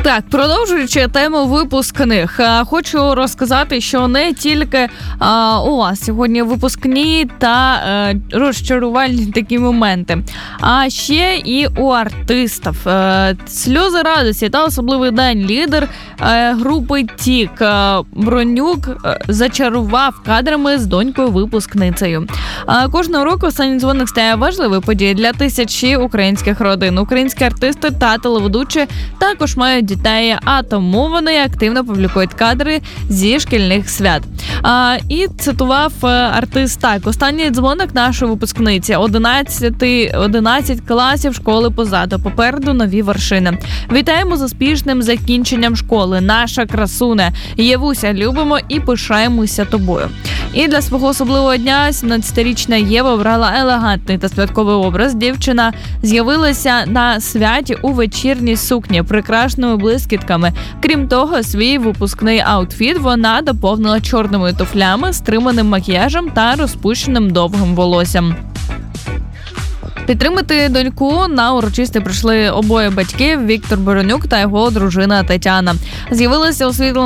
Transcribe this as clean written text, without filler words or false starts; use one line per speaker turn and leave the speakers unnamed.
Так, продовжуючи тему випускних, хочу розказати, що не тільки у вас сьогодні випускні та розчарувальні такі моменти, а ще і у артистів. Сльози радості та особливий день. Лідер групи «Тік» Бронюк зачарував кадрами з донькою-випускницею. Кожного року «Останній дзвоник» стає важливою подією для тисячі українських родин. Українські артисти та телеведучі також мають дітей, а тому вони активно публікують кадри зі шкільних свят. І цитував артист так: «Останній дзвоник нашої випускниці. 11 класів школи позаду. Попереду нові вершини. Вітаємо з успішним закінченням школи. Наша красуне. Євуся, любимо і пишаємося тобою». І для свого особливого дня 17-річна Єва обрала елегантний та святковий образ. Дівчина з'явилася на святі у вечірній сукні, прикрашеною блискітками. Крім того, свій випускний аутфіт вона доповнила чорними туфлями, стриманим макіяжем та розпущеним довгим волоссям. Підтримати доньку на урочисті прийшли обоє батьків – Віктор Боронюк та його дружина Тетяна. З'явилася у світлому